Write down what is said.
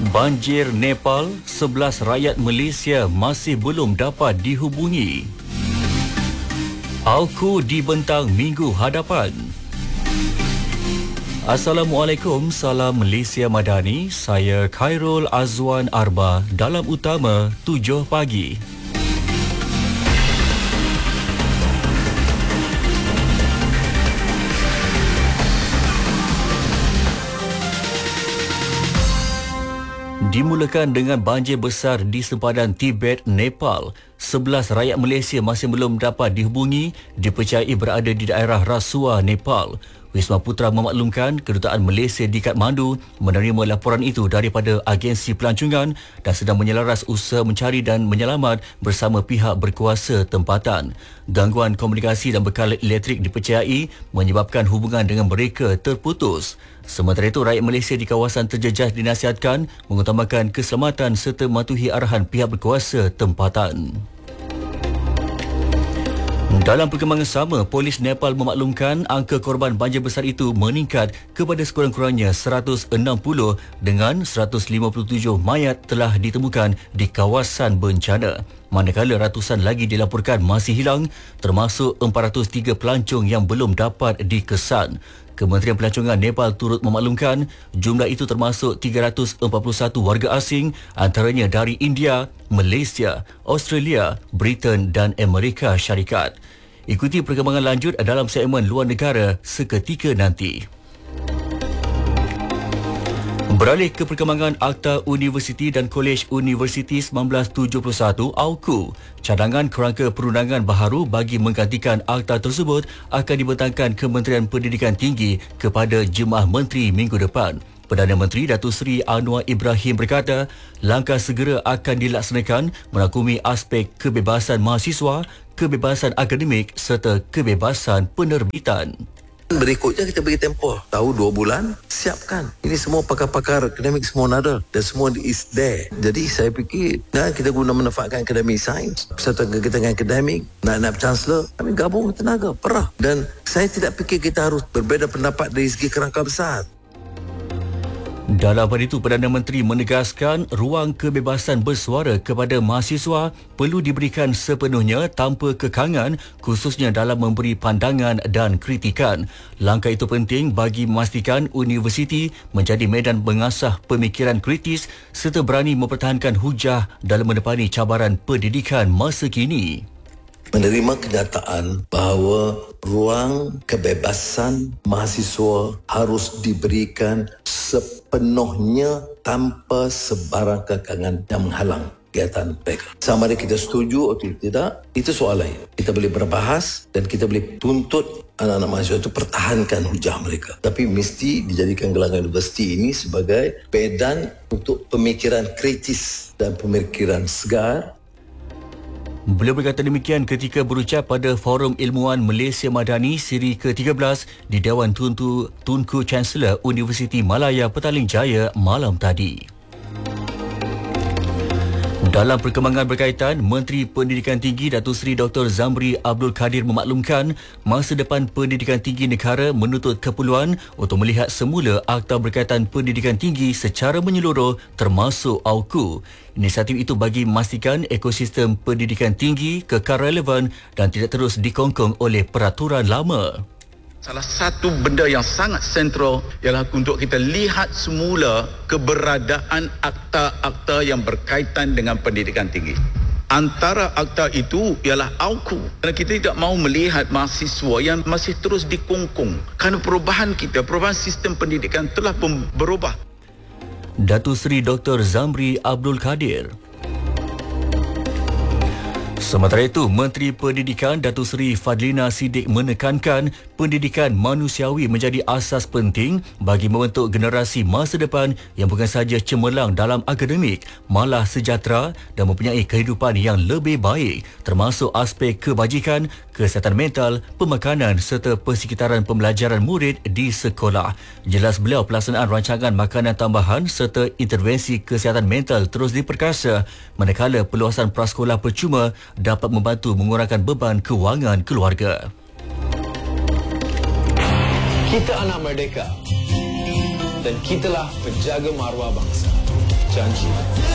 Banjir Nepal, 11 rakyat Malaysia masih belum dapat dihubungi. AUKU dibentang minggu hadapan. Assalamualaikum, salam Malaysia Madani. Saya Khairul Azwan Arba dalam utama 7 pagi. Dimulakan dengan banjir besar di sempadan Tibet, Nepal. 11 rakyat Malaysia masih belum dapat dihubungi, dipercayai berada di daerah Rasuwa, Nepal. Wisma Putra memaklumkan Kedutaan Malaysia di Kathmandu menerima laporan itu daripada agensi pelancongan dan sedang menyelaras usaha mencari dan menyelamat bersama pihak berkuasa tempatan. Gangguan komunikasi dan bekalan elektrik dipercayai menyebabkan hubungan dengan mereka terputus. Sementara itu, rakyat Malaysia di kawasan terjejas dinasihatkan mengutamakan keselamatan serta mematuhi arahan pihak berkuasa tempatan. Dalam perkembangan sama, polis Nepal memaklumkan angka korban banjir besar itu meningkat kepada sekurang-kurangnya 160 dengan 157 mayat telah ditemukan di kawasan bencana. Manakala ratusan lagi dilaporkan masih hilang, termasuk 403 pelancong yang belum dapat dikesan. Kementerian Pelancongan Nepal turut memaklumkan jumlah itu termasuk 341 warga asing, antaranya dari India, Malaysia, Australia, Britain dan Amerika Syarikat. Ikuti perkembangan lanjut dalam segmen luar negara seketika nanti. Beralih ke perkembangan Akta Universiti dan Kolej Universiti 1971 AUKU, cadangan kerangka perundangan baharu bagi menggantikan akta tersebut akan dibentangkan Kementerian Pendidikan Tinggi kepada Jemaah Menteri minggu depan. Perdana Menteri Datuk Seri Anwar Ibrahim berkata, langkah segera akan dilaksanakan merangkumi aspek kebebasan mahasiswa, kebebasan akademik serta kebebasan penerbitan. Berikutnya kita bagi tempoh tahu 2 bulan, siapkan. Ini semua pakar-pakar akademik semua ada dan semua is there. Jadi saya fikir kita guna manfaatkan akademik sains serta kegiatan akademik, nak chancellor, kami gabung tenaga perah. Dan saya tidak fikir kita harus berbeza pendapat dari segi kerangka besar. Dalam hal itu, Perdana Menteri menegaskan ruang kebebasan bersuara kepada mahasiswa perlu diberikan sepenuhnya tanpa kekangan, khususnya dalam memberi pandangan dan kritikan. Langkah itu penting bagi memastikan universiti menjadi medan mengasah pemikiran kritis serta berani mempertahankan hujah dalam menepani cabaran pendidikan masa kini. Menerima kenyataan bahawa ruang kebebasan mahasiswa harus diberikan sepenuhnya tanpa sebarang kekangan yang menghalang kegiatan mereka. Sama ada kita setuju atau tidak, itu soal lain. Kita boleh berbahas dan kita boleh tuntut anak-anak mahasiswa itu pertahankan hujah mereka. Tapi mesti dijadikan gelangan universiti ini sebagai medan untuk pemikiran kritis dan pemikiran segar. Beliau berkata demikian ketika berucap pada Forum Ilmuwan Malaysia Madani siri ke-13 di Dewan Tunku Chancellor Universiti Malaya Petaling Jaya malam tadi. Dalam perkembangan berkaitan, Menteri Pendidikan Tinggi Datuk Seri Dr. Zamri Abdul Kadir memaklumkan masa depan pendidikan tinggi negara menuntut keperluan untuk melihat semula akta berkaitan pendidikan tinggi secara menyeluruh termasuk AUKU. Inisiatif itu bagi memastikan ekosistem pendidikan tinggi kekal relevan dan tidak terus dikongkong oleh peraturan lama. Salah satu benda yang sangat sentral ialah untuk kita lihat semula keberadaan akta-akta yang berkaitan dengan pendidikan tinggi. Antara akta itu ialah AUKU. Kerana kita tidak mahu melihat mahasiswa yang masih terus dikongkong. Kerana perubahan sistem pendidikan telah berubah. Datuk Seri Dr. Zamri Abdul Kadir. Sementara itu, Menteri Pendidikan Datuk Seri Fadlina Siddiq menekankan pendidikan manusiawi menjadi asas penting bagi membentuk generasi masa depan yang bukan sahaja cemerlang dalam akademik, malah sejahtera dan mempunyai kehidupan yang lebih baik, termasuk aspek kebajikan, kesihatan mental, pemakanan serta persekitaran pembelajaran murid di sekolah. Jelas beliau, pelaksanaan rancangan makanan tambahan serta intervensi kesihatan mental terus diperkasa, manakala peluasan prasekolah percuma dapat membantu mengurangkan beban kewangan keluarga. Kita anak merdeka dan kitalah penjaga maruah bangsa. Jangan berjanji